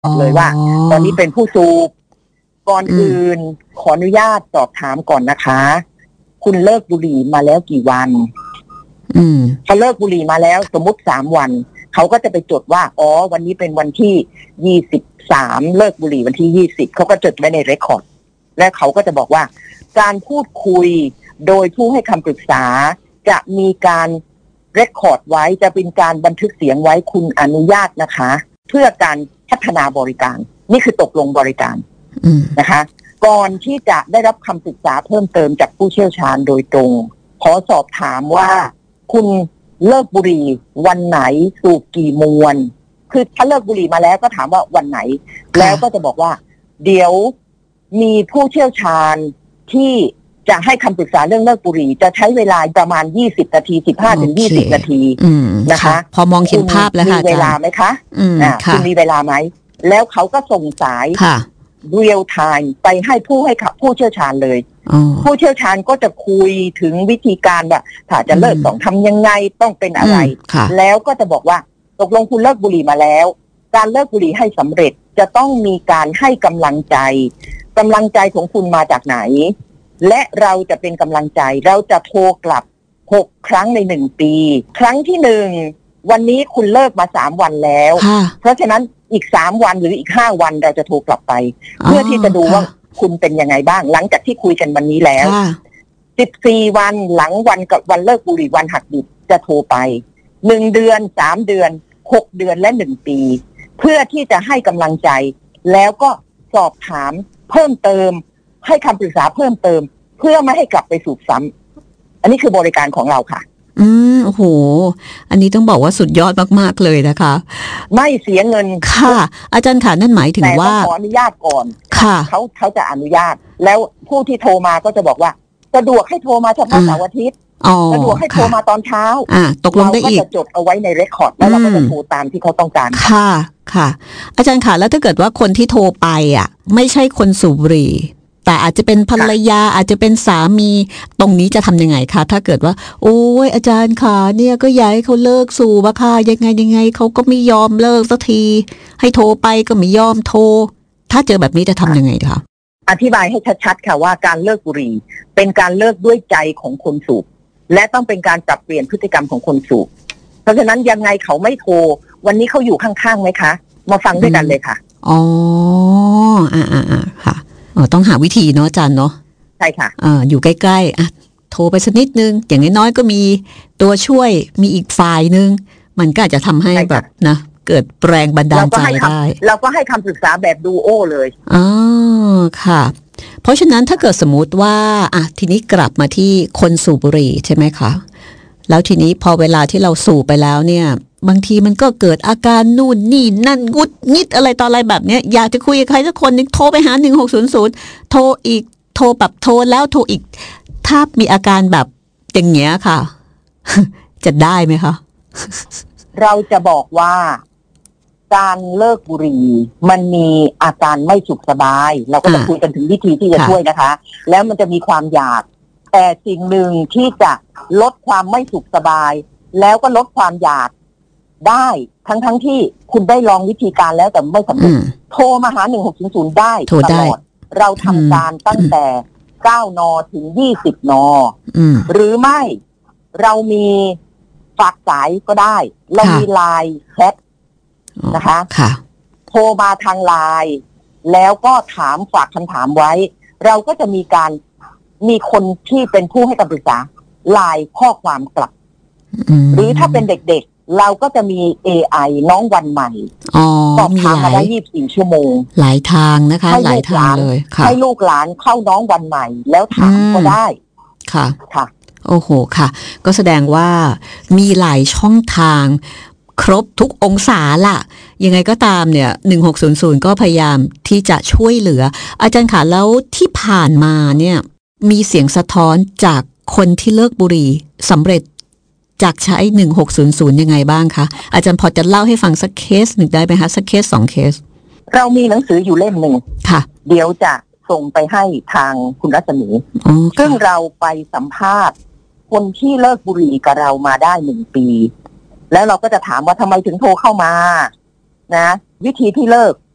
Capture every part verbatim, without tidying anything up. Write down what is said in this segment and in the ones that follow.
เลยว่าตอนนี้เป็นผู้สูบก่อนอื่นขออนุญาตสอบถามก่อนนะคะคุณเลิกบุหรี่มาแล้วกี่วันพอเลิกบุหรี่มาแล้วสมมติสามวันเขาก็จะไปจดว่าอ๋อวันนี้เป็นวันที่ยี่สิบสามเลิกบุหรี่วันที่ยี่สิบเขาก็จดไว้ในเรคคอร์ดและเขาก็จะบอกว่าการพูดคุยโดยผู้ให้คำปรึกษาจะมีการเรคคอร์ดไว้จะเป็นการบันทึกเสียงไว้คุณอนุญาตนะคะเพื่อการพัฒนาบริการนี่คือตกลงบริการนะคะก่อนที่จะได้รับคำปรึกษาเพิ่มเติมจากผู้เชี่ยวชาญโดยตรงขอสอบถามว่าคุณเลิกบุหรี่วันไหนสูบกี่มวนคือถ้าเลิกบุหรี่มาแล้วก็ถามว่าวันไหนแล้วก็จะบอกว่าเดี๋ยวมีผู้เชี่ยวชาญที่จะให้คำปรึกษาเรื่องเลิกบุหรี่จะใช้เวลาประมาณยี่สิบนาทีสิบห้าถึงยี่สิบนาทีนะคะพอมองเห็นภาพแล้วค่ะมีเวลาไหมคะคุณมีเวลาไหมแล้วเขาก็ส่งสายเรียลไทม์ไปให้ผู้ให้ผู้เชี่ยวชาญเลยผู้เชี่ยวชาญก็จะคุยถึงวิธีการว่าถ้าจะเลิกต้องทำยังไงต้องเป็นอะไรแล้วก็จะบอกว่าตกลงคุณเลิกบุหรี่มาแล้วการเลิกบุหรี่ให้สำเร็จจะต้องมีการให้กำลังใจกำลังใจของคุณมาจากไหนและเราจะเป็นกำลังใจเราจะโทรกลับหกครั้งในหนึ่งปีครั้งที่หนึ่งวันนี้คุณเลิกมาสามวันแล้วเพราะฉะนั้นอีกสามวันหรืออีกห้าวันเราจะโทรกลับไปเพื่อที่จะดูว่าคุณเป็นยังไงบ้างหลังจากที่คุยกันวันนี้แล้วสิบสี่วันหลังวันกับวันเลิกบุหรี่วันหักดิบจะโทรไปหนึ่งเดือนสามเดือนหกเดือนและหนึ่งปีเพื่อที่จะให้กำลังใจแล้วก็สอบถามเพิ่มเติมให้คำปรึกษาเพิ่มเติมเพื่อไม่ให้กลับไปสูบซ้ำอันนี้คือบริการของเราค่ะอืมโอ้โหอันนี้ต้องบอกว่าสุดยอดมากๆเลยนะคะไม่เสียเงินค่ะอาจารย์ค่ะนั่นหมายถึงว่าแต่ต้องขออนุญาตก่อนค่ะเขาเขาจะอนุญาตแล้วผู้ที่โทรมาก็จะบอกว่าสะดวกให้โทรมาเฉพาะเสาร์อาทิตย์สะดวกให้โทรมาตอนเช้าอ่าตกลงได้อีกเราก็จะจดเอาไว้ในเรคคอร์ดแล้วเราก็จะโทรตามที่เขาต้องการค่ะค่ะอาจารย์ค่ะแล้วถ้าเกิดว่าคนที่โทรไปอ่ะไม่ใช่คนสูบบุหรี่แต่อาจจะเป็นภรรยาอาจจะเป็นสามีตรงนี้จะทำยังไงคะถ้าเกิดว่าโอ้ยอาจารย์ค่ะเนี่ยก็อยากให้เขาเลิกสูบอะค่ะยังไงยังไงเขาก็ไม่ยอมเลิกสักทีให้โทรไปก็ไม่ยอมโทรถ้าเจอแบบนี้จะทำยังไงคะอธิบายให้ชัดๆค่ะว่าการเลิกบุหรี่เป็นการเลิกด้วยใจของคนสูบและต้องเป็นการปรับเปลี่ยนพฤติกรรมของคนสูบเพราะฉะนั้นยังไงเขาไม่โทรวันนี้เขาอยู่ข้างๆไหมคะมาฟังด้วยกันเลยค่ะอ๋ออ่าอ่าอ่าค่ะอ๋อต้องหาวิธีเนาะอาจารย์เนาะใช่ค่ะอ่าอยู่ใกล้ๆอ่ะโทรไปสักนิดนึงอย่างน้อยๆก็มีตัวช่วยมีอีกฝ่ายนึงมันก็อาจจะทำให้แบบนะเกิดแรงบันดาลใจได้เราก็ให้คำปรึกษาแบบดูโอเลยอ๋อค่ะเพราะฉะนั้นถ้าเกิดสมมุติว่าอ่ะทีนี้กลับมาที่คนสูบบุหรี่ใช่ไหมคะแล้วทีนี้พอเวลาที่เราสูบไปแล้วเนี่ยบางทีมันก็เกิดอาการนู่นนี่นั่นงุดงิดอะไรต่ออะไรแบบเนี้ยอยากจะคุยกับใครสักคนนึงโทรไปหาหนึ่งหกศูนย์ศูนย์โทรอีกโทรแบบโทรแล้วโทรอีกถ้ามีอาการแบบอย่างเงี้ยค่ะ จะได้ไหมคะเราจะบอกว่าการเลิกบุหรี่มันมีอาการไม่สุขสบายเราก็จะคุยกันถึงวิธีที่จะช่วยนะคะแล้วมันจะมีความอยากแต่สิ่งหนึ่งที่จะลดความไม่สุขสบายแล้วก็ลดความอยากได้ทั้งทั้งที่คุณได้ลองวิธีการแล้วแต่ไม่สำเร็จโทรมาหาหนึ่งหกศูนย์ศูนย์ได้ตลอดเราทำการตั้งแต่เก้านถึงยี่สิบนหรือไม่เรามีฝากสายก็ได้เรามีไลน์แชทนะคะโทรมาทางไลน์แล้วก็ถามฝากคำถามไว้เราก็จะมีการมีคนที่เป็นผู้ให้คำปรึกษาไลน์ข้อความกลับหรือถ้าเป็นเด็กๆเราก็จะมี เอ ไอ น้องวันใหม่ตอบถามมาได้ยี่สิบสี่ชั่วโมงหลายทางนะคะหลายทางเลยให้ลูกหลานเข้าน้องวันใหม่แล้วถามก็ได้ค่ะค่ะโอ้โหค่ะก็แสดงว่ามีหลายช่องทางครบทุกองศาล่ะยังไงก็ตามเนี่ยหนึ่งหกศูนย์ศูนย์ก็พยายามที่จะช่วยเหลืออาจารย์ค่ะแล้วที่ผ่านมาเนี่ยมีเสียงสะท้อนจากคนที่เลิกบุหรี่สำเร็จจากใช้หนึ่งหกศูนย์ศูนย์ยังไงบ้างคะอาจารย์พอจะเล่าให้ฟังสักเคสหนึ่งได้ไหมคะสักเคสสองเคสเรามีหนังสืออยู่เล่มหนึ่งค่ะเดี๋ยวจะส่งไปให้ทางคุณรัศมีซึ่งเราไปสัมภาษณ์คนที่เลิกบุหรี่กับเรามาได้หนึ่งปีแล้วเราก็จะถามว่าทำไมถึงโทรเข้ามานะวิธีที่เลิก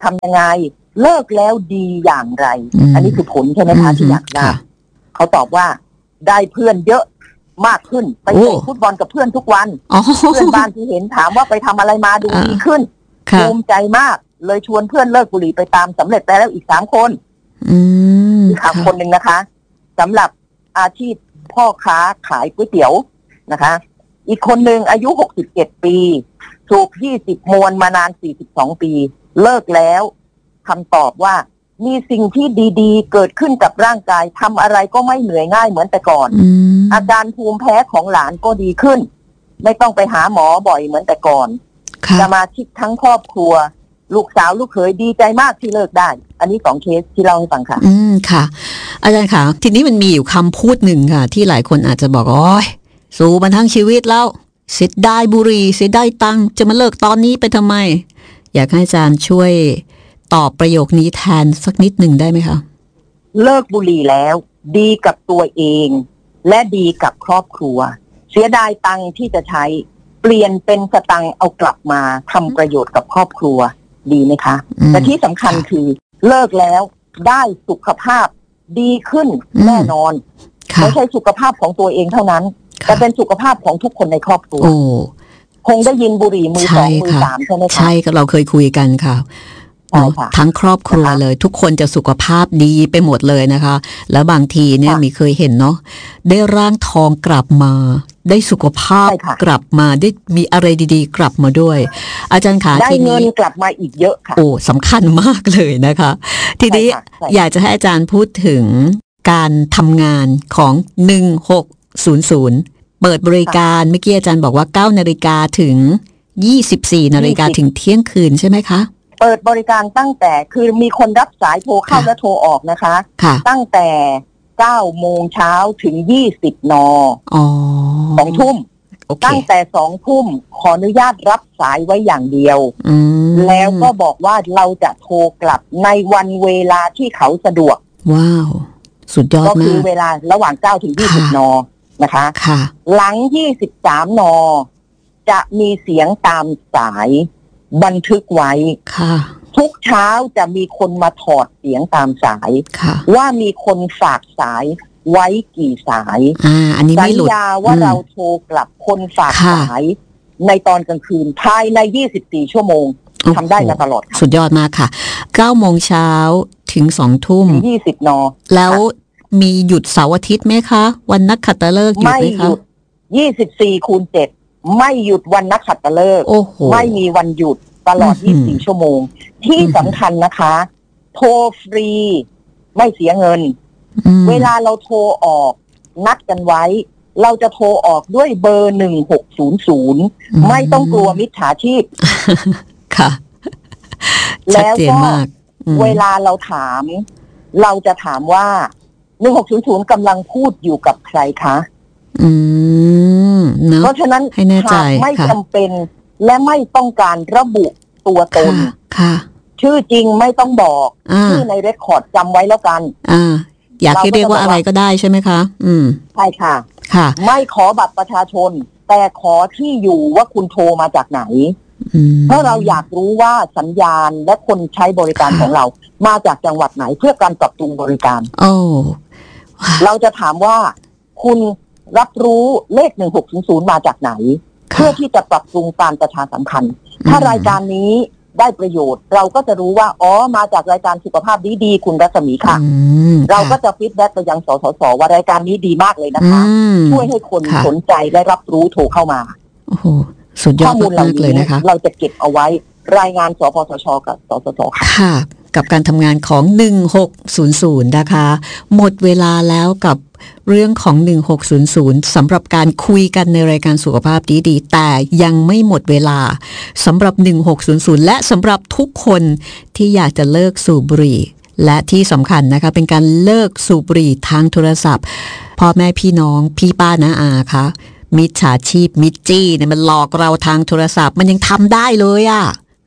ทำยังไงเลิกแล้วดีอย่างไร อ, อันนี้คือผลใช่ไหมคะที่อยากได้เขาตอบว่าได้เพื่อนเยอะมากขึ้นไปเตะฟุตบอลกับเพื่อนทุกวันเพื่อนบ้านที่เห็นถามว่าไปทำอะไรมาดูดีขึ้นภูมิใจมากเลยชวนเพื่อนเลิกบุหรี่ไปตามสำเร็จไปแล้วอีกสามคนอีกสามคนหนึ่งนะคะสำหรับอาชีพพ่อค้าขายก๋วยเตี๋ยวนะคะอีกคนหนึ่งอายุหกสิบเจ็ดปีสูบยี่สิบมวนมานานสี่สิบสองปีเลิกแล้วคำตอบว่ามีสิ่งที่ดีๆเกิดขึ้นกับร่างกายทำอะไรก็ไม่เหนื่อยง่ายเหมือนแต่ก่อน อ, อาการภูมิแพ้ของหลานก็ดีขึ้นไม่ต้องไปหาหมอบ่อยเหมือนแต่ก่อนสมาชิกทั้งครอบครัวลูกสาวลูกเขยดีใจมากที่เลิกได้อันนี้สองเคสที่เล่าให้ฟังค่ะอืมค่ะอาจารย์ค่ะทีนี้มันมีอยู่คำพูดหนึ่งค่ะที่หลายคนอาจจะบอกโอ้ยสู้มาทั้งชีวิตแล้วเสียดายบุหรี่เสียดายตังค์จะมาเลิกตอนนี้ไปทำไมอยากให้อาจารย์ช่วยตอบประโยคนี้แทนสักนิดหนึ่งได้ไหมคะเลิกบุหรี่แล้วดีกับตัวเองและดีกับครอบครัวเสียดายตังค์ที่จะใช้เปลี่ยนเป็นสตังค์เอากลับมาทำประโยชน์กับครอบครัวดีไหมคะแต่ที่สำคัญคือเลิกแล้วได้สุขภาพดีขึ้นแน่นอนไม่ใช่สุขภาพของตัวเองเท่านั้นแต่เป็นสุขภาพของทุกคนในครอบครัวคงได้ยินบุหรี่มือสองมือสามใช่ไหมคะใช่เราเคยคุยกันค่ะทั้งครอบครัวเลยทุกคนจะสุขภาพดีไปหมดเลยนะคะแล้วบางทีเนี่ยมีเคยเห็นเนาะได้ร่างทองกลับมาได้สุขภาพกลับมาได้มีอะไรดีๆกลับมาด้วยอาจารย์ขาได้เงินกลับมาอีกเยอะค่ะโอ้สำคัญมากเลยนะคะทีนี้อยากจะให้อาจารย์พูดถึงการทำงานของหนึ่งหกศูนย์ศูนย์เปิดบริการเมื่อกี้อาจารย์บอกว่าเก้านาฬิกาถึงยี่สิบสี่นาฬิกาถึงเที่ยงคืนใช่ไหมคะเปิดบริการตั้งแต่คือมีคนรับสายโทรเข้าและโทรออกนะคะตั้งแต่เก้าโมงเช้าถึงยี่สิบนสองทุ่มตั้งแต่สองทุ่มขออนุญาตรับสายไว้อย่างเดียวแล้วก็บอกว่าเราจะโทรกลับในวันเวลาที่เขาสะดวกว้าวสุดยอดมากก็คือเวลาระหว่างเก้าถึงยี่สิบนนะคะหลังยี่สิบสามนจะมีเสียงตามสายบันทึกไว้ทุกเช้าจะมีคนมาถอดเสียงตามสายว่ามีคนฝากสายไว้กี่สายสัญญาว่าเราโทรกลับคนฝากสายในตอนกลางคืนภายในยี่สิบสี่ชั่วโมงทำได้มาตลอดสุดยอดมากค่ะเก้าโมงเช้าถึงสองทุ่มยี่สิบนแล้วมีหยุดเสาร์อาทิตย์ไหมคะวันนักขัตฤกษ์หยุดไหมคะไม่หยุดยี่สิบสี่คูณเจ็ดไม่หยุดวันนักขัตฤกษ์ไม่มีวันหยุดตลอดยี่สิบสี่ชั่วโมงที่สำคัญนะคะโทรฟรีไม่เสียเงินเวลาเราโทรออกนัดกันไว้เราจะโทรออกด้วยเบอร์หนึ่งหกศูนย์ศูนย์ไม่ต้องกลัวมิจฉาชีพค่ะแล้วก็เวลาเราถามเราจะถามว่าหนึ่งหกศูนย์ศูนย์กำลังพูดอยู่กับใครคะอืมเพราะฉะนั้นหากไม่จำเป็นและไม่ต้องการระบุตัวตนชื่อจริงไม่ต้องบอกชื่อในเรคคอร์ดจำไว้แล้วกันอ่าอยากให้เรียกว่าอะไรก็ได้ใช่ไหมคะอืมใช่ค่ะค่ะไม่ขอบัตรประชาชนแต่ขอที่อยู่ว่าคุณโทรมาจากไหนเพราะเราอยากรู้ว่าสัญญาณและคนใช้บริการของเรามาจากจังหวัดไหนเพื่อการปรับปรุงบริการโอ้เราจะถามว่าคุณรับรู้เลขหนึ่งหกศูนย์ศูนย์มาจากไหนเพื่อที่จะปรับปรุงการประชาสัมพันธ์ถ้ารายการนี้ได้ประโยชน์เราก็จะรู้ว่าอ๋อมาจากรายการสุขภาพดีดีคุณรัศมีค่ะเราก็จะฟีดแบ็กไปยังสสสว่ารายการนี้ดีมากเลยนะคะช่วยให้คนสนใจและรับรู้โทรเข้ามาโอ้โหสุดยอดมากเลยนะคะเราจะเก็บเอาไว้รายงานสปสชกับสสสค่ะกับการทำงานของหนึ่งหกศูนย์ศูนย์นะคะหมดเวลาแล้วกับเรื่องของหนึ่งหกศูนย์ศูนย์สำหรับการคุยกันในรายการสุขภาพดีๆแต่ยังไม่หมดเวลาสำหรับหนึ่งหกศูนย์ศูนย์และสำหรับทุกคนที่อยากจะเลิกสูบบุหรี่และที่สำคัญนะคะเป็นการเลิกสูบบุหรี่ทางโทรศัพท์พ่อแม่พี่น้องพี่ป้าน้าอาคะมิจฉาชีพมิจจี้เนี่ยมันหลอกเราทางโทรศัพท์มันยังทำได้เลยอะ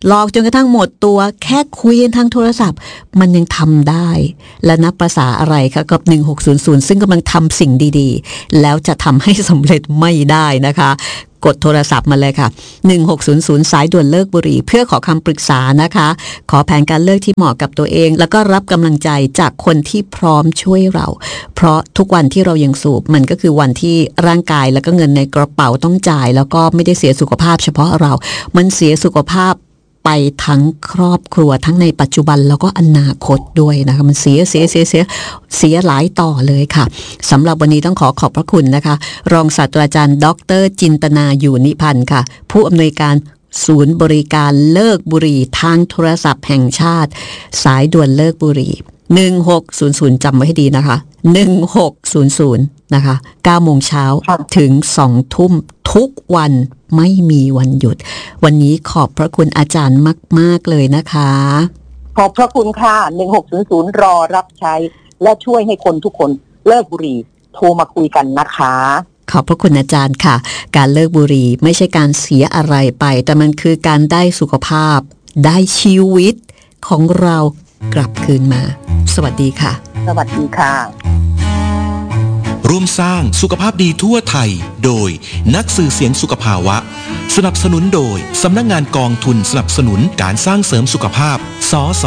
หลอกจนกระทั่งหมดตัวแค่คุยกันทางโทรศัพท์มันยังทำได้และนับประสาอะไรคะกับหนึ่งหกศูนย์ศูนย์ซึ่งกำลังทำสิ่งดีๆแล้วจะทำให้สำเร็จไม่ได้นะคะกดโทรศัพท์มาเลยค่ะหนึ่งหกศูนย์ศูนย์สายด่วนเลิกบุหรี่เพื่อขอคำปรึกษานะคะขอแผนการเลิกที่เหมาะกับตัวเองแล้วก็รับกำลังใจจากคนที่พร้อมช่วยเราเพราะทุกวันที่เรายังสูบมันก็คือวันที่ร่างกายแล้วก็เงินในกระเป๋าต้องจ่ายแล้วก็ไม่ได้เสียสุขภาพเฉพาะเรามันเสียสุขภาพไปทั้งครอบครัวทั้งในปัจจุบันแล้วก็อนาคตด้วยนะคะมันเสียเสียเสียเสียเสียหลายต่อเลยค่ะสำหรับวันนี้ต้องขอขอบพระคุณนะคะรองศาสตราจารย์ดร.จินตนาอยู่นิพันธ์ค่ะผู้อำนวยการศูนย์บริการเลิกบุหรี่ทางโทรศัพท์แห่งชาติสายด่วนเลิกบุหรี่หนึ่งหกศูนย์ศูนย์จำไว้ให้ดีนะคะหนึ่งหกศูนย์ศูนย์นะคะเก้าโมงเช้าถึงสองทุ่มทุกวันไม่มีวันหยุดวันนี้ขอบพระคุณอาจารย์มากๆเลยนะคะขอบพระคุณค่ะหนึ่งหกศูนย์ศูนย์รอรับใช้และช่วยให้คนทุกคนเลิกบุหรี่โทรมาคุยกันนะคะขอบพระคุณอาจารย์ค่ะการเลิกบุหรี่ไม่ใช่การเสียอะไรไปแต่มันคือการได้สุขภาพได้ชีวิตของเรากลับคืนมาสวัสดีค่ะสวัสดีค่ะร่วมสร้างสุขภาพดีทั่วไทยโดยนักสื่อเสียงสุขภาวะสนับสนุนโดยสำนักงานกองทุนสนับสนุนการสร้างเสริมสุขภาพสส